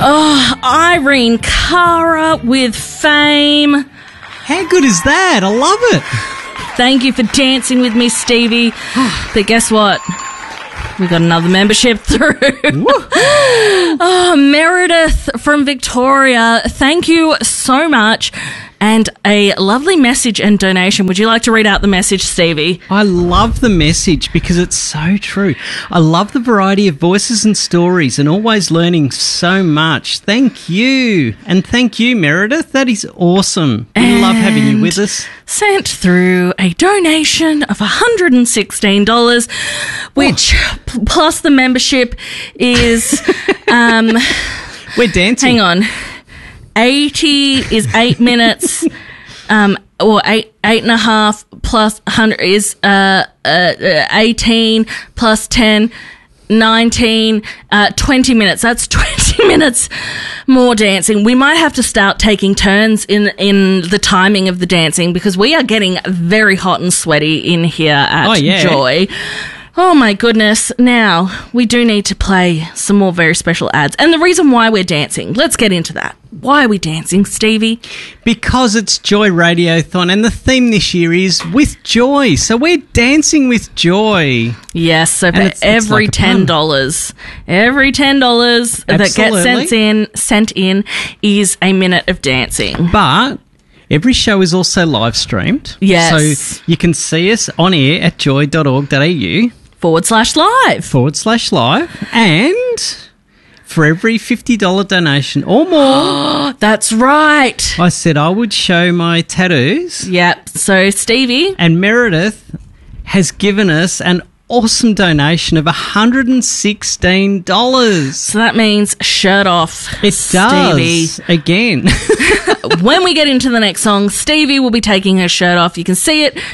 Oh, Irene Cara with Fame. How good is that? I love it. Thank you for dancing with me, Stevie. But guess what? We got another membership through. Oh, Meredith from Victoria, thank you so much. And a lovely message and donation. Would you like to read out the message, Stevie? I love the message because it's so true. I love the variety of voices and stories and always learning so much. Thank you. And thank you, Meredith. That is awesome. We love having you with us. Sent through a donation of $116, which plus the membership is... We're dancing. Hang on. 80 is 8 minutes, or eight and a half plus 100 is 18 plus 10, 19, 20 minutes. That's 20 minutes more dancing. We might have to start taking turns in the timing of the dancing because we are getting very hot and sweaty in here at Joy. Oh my goodness. Now, we do need to play some more very special ads. And the reason why we're dancing, let's get into that. Why are we dancing, Stevie? Because it's Joy Radiothon and the theme this year is with joy. So we're dancing with joy. Yes, so for every $10, every $10 that gets sent in is a minute of dancing. But every show is also live streamed. Yes. So you can see us on air at joy.org.au/live. And for every $50 donation or more. That's right. I said I would show my tattoos. Yep. So Stevie. And Meredith has given us an awesome donation of $116. So that means shirt off. It does. Stevie. Again. When we get into the next song, Stevie will be taking her shirt off. You can see it,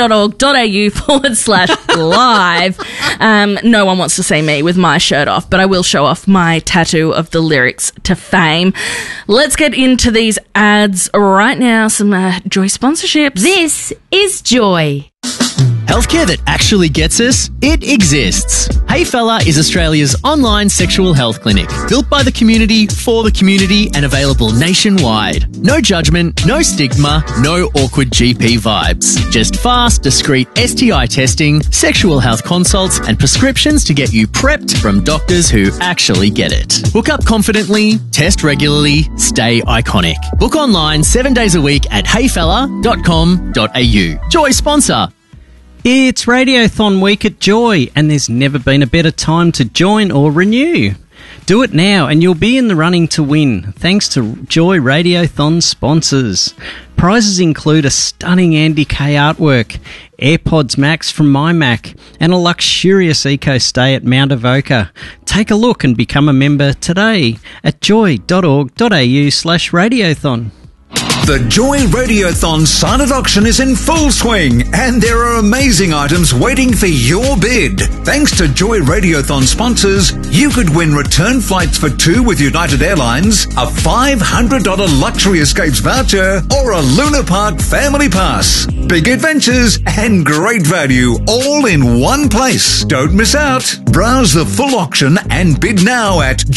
joy.org.au/live. No one wants to see me with my shirt off, but I will show off my tattoo of the lyrics to Fame. Let's get into these ads right now. Some Joy sponsorships. This is Joy. Healthcare that actually gets us, it exists. Hey Fella is Australia's online sexual health clinic, built by the community, for the community, and available nationwide. No judgment, no stigma, no awkward GP vibes. Just fast, discreet STI testing, sexual health consults, and prescriptions to get you prepped from doctors who actually get it. Book up confidently, test regularly, stay iconic. Book online 7 days a week at heyfella.com.au. Joy sponsor. It's Radiothon Week at Joy, and there's never been a better time to join or renew. Do it now and you'll be in the running to win, thanks to Joy Radiothon sponsors. Prizes include a stunning Andy K artwork, AirPods Max from MyMac, and a luxurious eco stay at Mount Avoca. Take a look and become a member today at joy.org.au/radiothon. The Joy Radiothon silent auction is in full swing and there are amazing items waiting for your bid. Thanks to Joy Radiothon sponsors, you could win return flights for 2 with United Airlines, a $500 luxury escapes voucher, or a Luna Park family pass. Big adventures and great value all in one place. Don't miss out. Browse the full auction and bid now at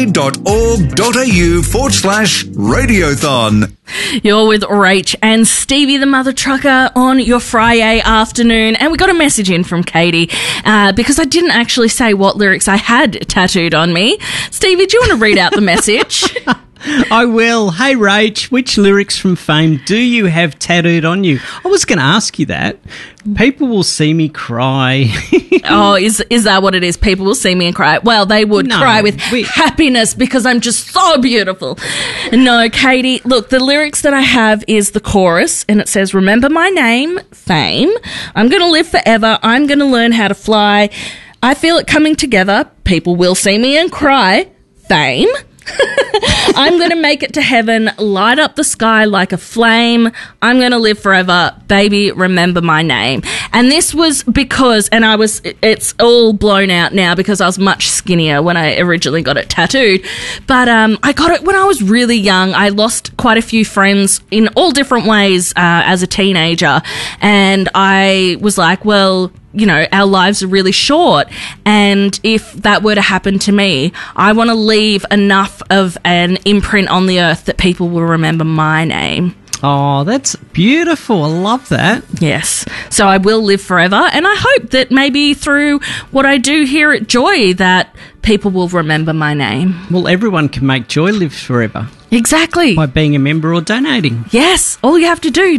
joy.org.au/radiothon. You're with Rach and Stevie the Mother Trucker on your Friday afternoon. And we got a message in from Katie because I didn't actually say what lyrics I had tattooed on me. Stevie, do you want to read out the message? I will. Hey, Rach, which lyrics from Fame do you have tattooed on you? I was going to ask you that. People will see me cry. Oh, is that what it is? People will see me and cry. Well, they would cry with happiness because I'm just so beautiful. No, Katie, look, the lyrics that I have is the chorus, and it says, remember my name, Fame. I'm going to live forever. I'm going to learn how to fly. I feel it coming together. People will see me and cry. Fame. I'm going to make it to heaven, light up the sky like a flame. I'm going to live forever. Baby, remember my name. And this was because, and it's all blown out now because I was much skinnier when I originally got it tattooed. But I got it when I was really young. I lost quite a few friends in all different ways as a teenager. And I was like, well, our lives are really short. And if that were to happen to me, I want to leave enough of an imprint on the earth that people will remember my name. Oh, that's beautiful. I love that. Yes. So I will live forever. And I hope that maybe through what I do here at Joy that people will remember my name. Well, everyone can make Joy live forever. Exactly. By being a member or donating. Yes. All you have to do,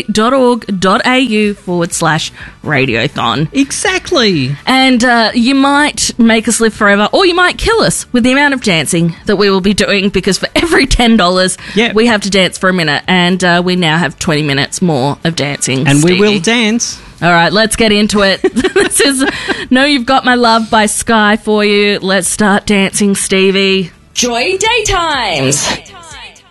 joy.org.au/radiothon. Exactly. And you might make us live forever, or you might kill us with the amount of dancing that we will be doing, because for every $10, we have to dance for a minute. And we now have 20 minutes more of dancing. And Stevie. we will dance. All right, let's get into it. This is Know You've Got My Love by Sky for you. Let's start dancing, Stevie. Joy Daytimes.